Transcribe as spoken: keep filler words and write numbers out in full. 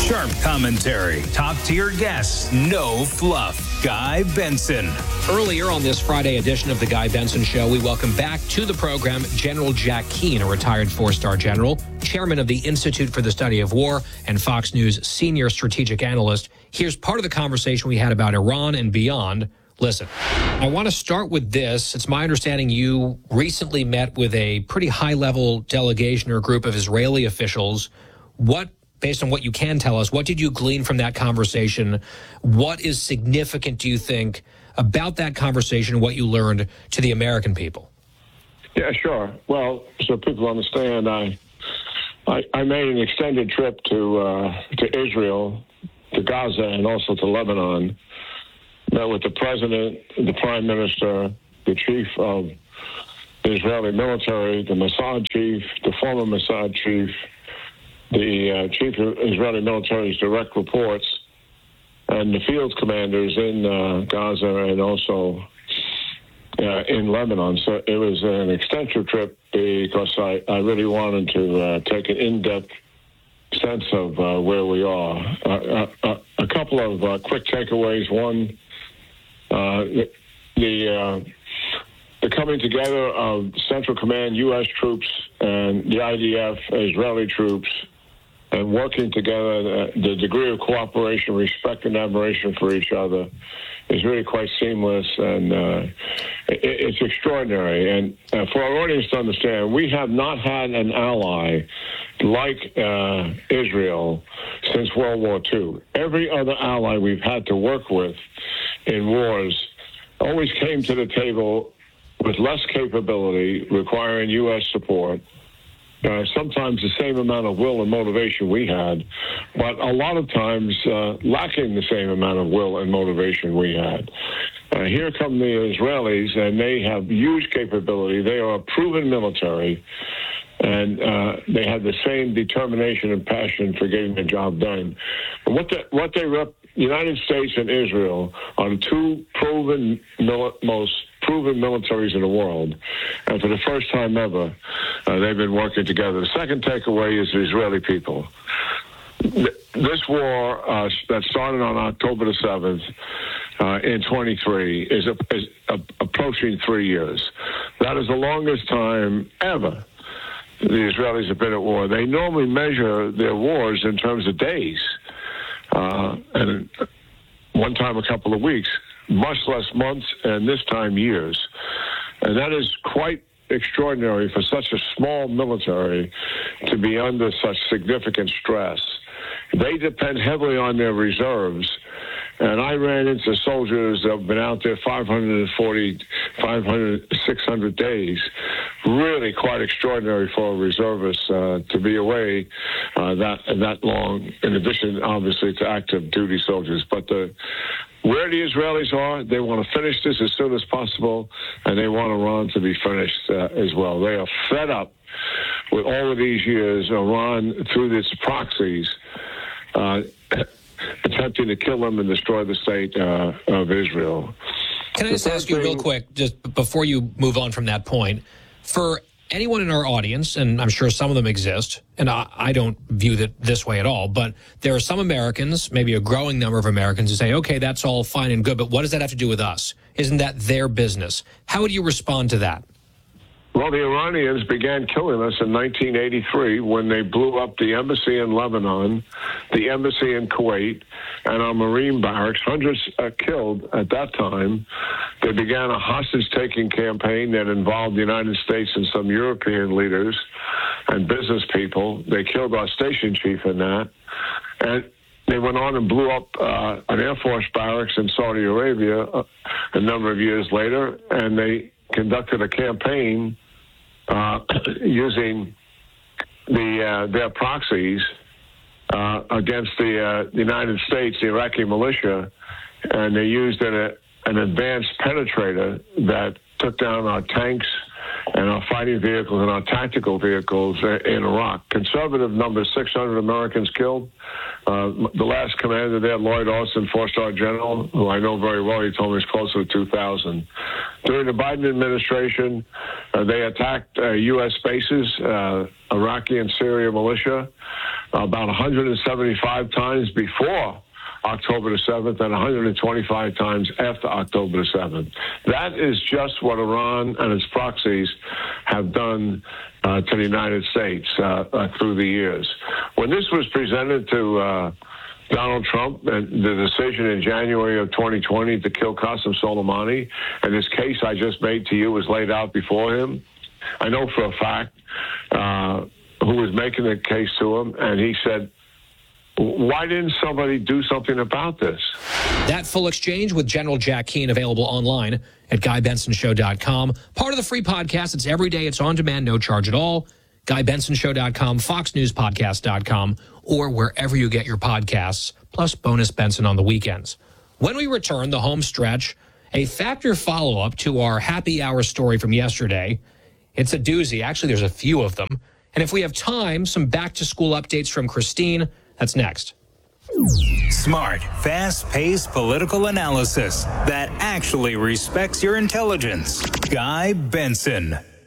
Sharp commentary, top-tier guests, no fluff. Guy Benson. Earlier on this Friday edition of the Guy Benson Show, we welcome back to the program General Jack Keane, a retired four-star general, chairman of the Institute for the Study of War, and Fox News senior strategic analyst. Here's part of the conversation we had about Iran and beyond. Listen, I want to start with this. It's my understanding you recently met with a pretty high-level delegation or group of Israeli officials. What, based on what you can tell us, what did you glean from that conversation? What is significant, do you think, about that conversation and what you learned to the American people? Yeah, sure. Well, so people understand, I I, I made an extended trip to uh, to Israel, to Gaza, and also to Lebanon. Met with the president, the prime minister, the chief of the Israeli military, the Mossad chief, the former Mossad chief, the uh, chief of Israeli military's direct reports, and the field commanders in uh, Gaza and also uh, in Lebanon. So it was an extensive trip because I, I really wanted to uh, take an in-depth sense of uh, where we are. Uh, uh, a couple of uh, quick takeaways. One, uh, the the, uh, the coming together of Central Command U S troops and the I D F Israeli troops, and working together, uh, the degree of cooperation, respect, and admiration for each other is really quite seamless, and uh, it, it's extraordinary. And uh, for our audience to understand, we have not had an ally like uh, Israel since World War Two. Every other ally we've had to work with in wars always came to the table with less capability, requiring U S support. Uh, sometimes the same amount of will and motivation we had, but a lot of times uh, lacking the same amount of will and motivation we had. Uh, here come the Israelis, and they have huge capability. They are a proven military, and uh, they have the same determination and passion for getting the job done. And what, the, what they rep, the United States and Israel are the two proven, most proven militaries in the world. And for the first time ever, uh, they've been working together. The second takeaway is the Israeli people. This war uh, that started on October the seventh uh, in twenty-three is, a, is a, approaching three years. That is the longest time ever the Israelis have been at war. They normally measure their wars in terms of days, uh, and one time a couple of weeks, much less months, and this time years. And that is quite extraordinary for such a small military to be under such significant stress. They depend heavily on their reserves. And I ran into soldiers that have been out there five hundred forty, five hundred, six hundred days. Really quite extraordinary for a reservist uh, to be away uh, that that long, in addition, obviously, to active duty soldiers. But the, where the Israelis are, they want to finish this as soon as possible, and they want Iran to be finished uh, as well. They are fed up with all of these years, Iran, through its proxies, uh, attempting to kill them and destroy the state uh, of Israel. Can I just ask you real quick, just before you move on from that point, for anyone in our audience, and I'm sure some of them exist, and I, I don't view it this way at all, but there are some Americans, maybe a growing number of Americans, who say, okay, that's all fine and good, but what does that have to do with us? Isn't that their business? How would you respond to that? Well, the Iranians began killing us in nineteen eighty-three when they blew up the embassy in Lebanon, the embassy in Kuwait, and our Marine barracks. Hundreds uh, killed at that time. They began a hostage-taking campaign that involved the United States and some European leaders and business people. They killed our station chief in that. And they went on and blew up uh, an Air Force barracks in Saudi Arabia uh, a number of years later, and they conducted a campaign uh, using the uh, their proxies uh, against the, uh, the United States, the Iraqi militia, and they used an, an advanced penetrator that took down our tanks and our fighting vehicles and our tactical vehicles in Iraq. Conservative number, six hundred Americans killed. Uh, the last commander there, Lloyd Austin, four-star general, who I know very well, he told me it's closer to two thousand. During the Biden administration, uh, they attacked uh, U S bases, uh, Iraqi and Syria militia. about one hundred seventy-five times before October the seventh and one hundred twenty-five times after October the seventh. That is just what Iran and its proxies have done uh, to the United States uh, uh, through the years. When this was presented to uh, Donald Trump and the decision in January of twenty twenty to kill Qasem Soleimani, and this case I just made to you was laid out before him, I know for a fact uh, who was making the case to him, and he said, why didn't somebody do something about this? That full exchange with General Jack Keane available online at guy benson show dot com. Part of the free podcast. It's every day. It's on demand, no charge at all. guy benson show dot com, fox news podcast dot com, or wherever you get your podcasts, plus bonus Benson on the weekends. When we return, the home stretch, a factor follow-up to our happy hour story from yesterday. It's a doozy. Actually, there's a few of them. And if we have time, some back-to-school updates from Christine. That's next. Smart, fast-paced political analysis that actually respects your intelligence. Guy Benson.